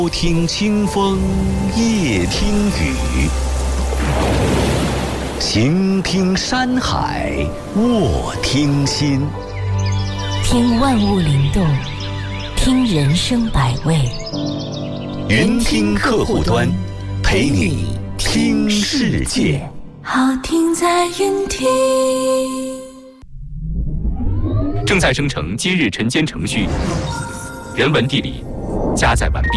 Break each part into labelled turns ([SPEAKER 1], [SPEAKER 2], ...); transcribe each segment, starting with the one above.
[SPEAKER 1] 秋听清风，夜听雨，行听山海，卧听心。
[SPEAKER 2] 听万物灵动，听人生百味。
[SPEAKER 1] 云听客户端，陪你听世界。
[SPEAKER 2] 好听在云听。
[SPEAKER 3] 正在生成今日晨间程序，人文地理加载完毕。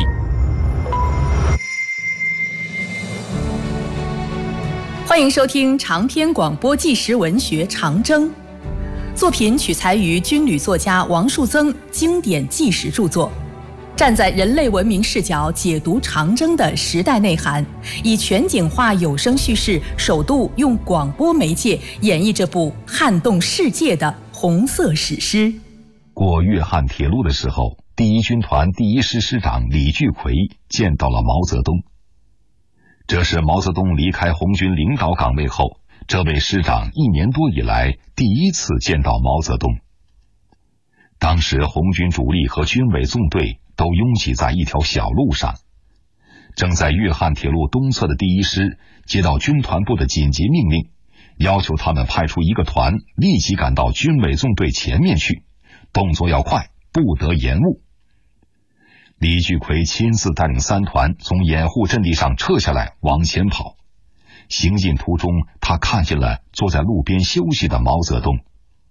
[SPEAKER 4] 欢迎收听长篇广播纪实文学《长征》，作品取材于军旅作家王树增经典纪实著作，站在人类文明视角解读长征的时代内涵，以全景化有声叙事，首度用广播媒介演绎这部撼动世界的红色史诗。
[SPEAKER 5] 过粤汉铁路的时候，第一军团第一师师长李聚奎见到了毛泽东。这是毛泽东离开红军领导岗位后，这位师长1年多以来第一次见到毛泽东。当时红军主力和军委纵队都拥挤在一条小路上，正在粤汉铁路东侧的第一师接到军团部的紧急命令，要求他们派出一个团立即赶到军委纵队前面去，动作要快，不得延误。李聚奎亲自带领3团从掩护阵地上撤下来往前跑，行进途中他看见了坐在路边休息的毛泽东。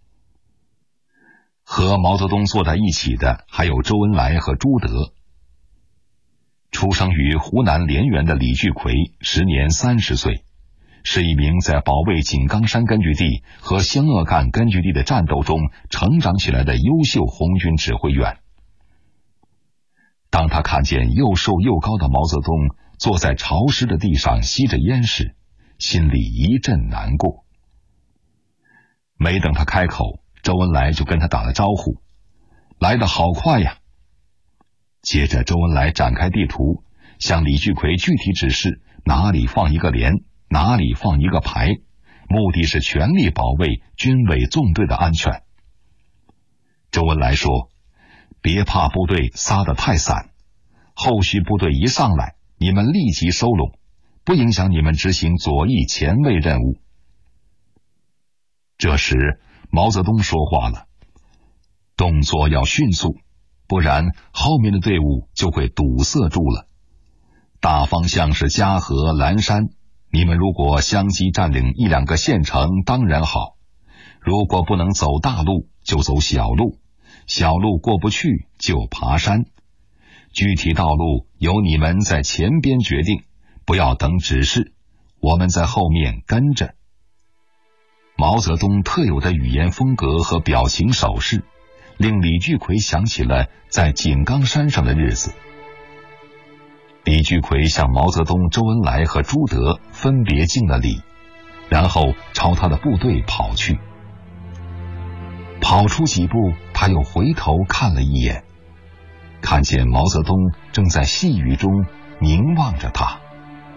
[SPEAKER 5] 和毛泽东坐在一起的还有周恩来和朱德。出生于湖南涟源的李聚奎时年30岁，是一名在保卫井冈山根据地和湘鄂赣根据地的战斗中成长起来的优秀红军指挥员。当他看见又瘦又高的毛泽东坐在潮湿的地上吸着烟时，心里一阵难过。没等他开口，周恩来就跟他打了招呼：“来得好快呀！”接着周恩来展开地图，向李聚奎具体指示哪里放一个连，哪里放一个排，目的是全力保卫军委纵队的安全。周恩来说：“别怕部队撒得太散，后续部队一上来，你们立即收拢，不影响你们执行左翼前卫任务。”这时毛泽东说话了：“动作要迅速，不然后面的队伍就会堵塞住了。大方向是嘉禾、蓝山，你们如果相继占领1、2个县城当然好，如果不能走大路就走小路，小路过不去就爬山，具体道路由你们在前边决定，不要等指示，我们在后面跟着。”毛泽东特有的语言风格和表情手势，令李聚奎想起了在井冈山上的日子。李聚奎向毛泽东、周恩来和朱德分别敬了礼，然后朝他的部队跑去。跑出几步，他又回头看了一眼，看见毛泽东正在细雨中凝望着他。